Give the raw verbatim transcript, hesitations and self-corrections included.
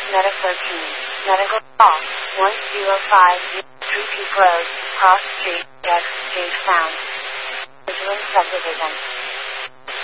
Meta thirteen. Medical call. one zero five zero three Peak Road, Cross Street, X, Gage Sound. Vigilant Subdivision.